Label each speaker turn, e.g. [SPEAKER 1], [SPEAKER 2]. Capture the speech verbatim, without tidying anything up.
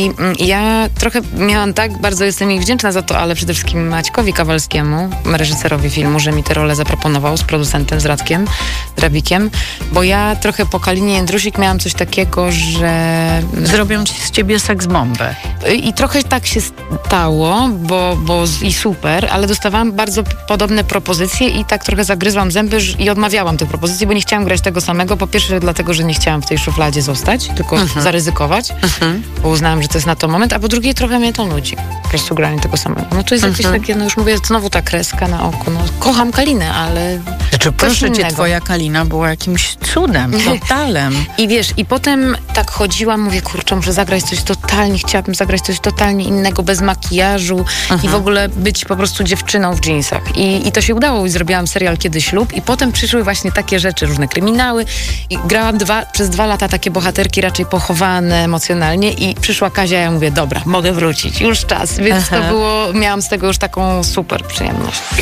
[SPEAKER 1] I mm, ja trochę miałam tak, bardzo jestem jej wdzięczna za to, ale przede wszystkim Maćkowi Kawalskiemu, reżyserowi filmu, że mi tę rolę zaproponował z producentem, z Radkiem, z Rabikiem, bo ja trochę po Kalinie Jędrusik miałam coś takiego, że...
[SPEAKER 2] Zrobią ci z ciebie seks-bombę.
[SPEAKER 1] I trochę tak się stało, bo, bo i super, ale dostawałam bardzo podobne propozycje i tak trochę zagryzłam zęby i odmawiałam tych propozycji, bo nie chciałam grać tego samego. Po pierwsze dlatego, że nie chciałam w tej szufladzie zostać, tylko uh-huh. zaryzykować, uh-huh. bo uznałam, że to jest na to moment, a po drugie trochę mnie to nudzi. Po prostu granie tego samego. No to jest uh-huh. jakieś takie, no już mówię, znowu ta kreska na oku. No, kocham Kalinę, ale
[SPEAKER 2] znaczy, proszę cię, twoja Kalina była jakimś cudem, totalem.
[SPEAKER 1] I wiesz, i potem tak chodziłam, mówię, kurczę, muszę zagrać coś totalnie, chciałabym zagrać coś totalnie innego, bez makijażu uh-huh. i w ogóle być po prostu dziewczyną w dżinsach. I, I to się udało i zrobiłam serial Kiedy ślub i potem przyszły właśnie takie rzeczy, różne kryminały i grałam dwa, przez dwa lata takie bohaterki raczej pochowane emocjonalnie i przyszła Kazia, ja mówię, dobra, mogę wrócić, już czas, więc Aha. to było, miałam z tego już taką super przyjemność.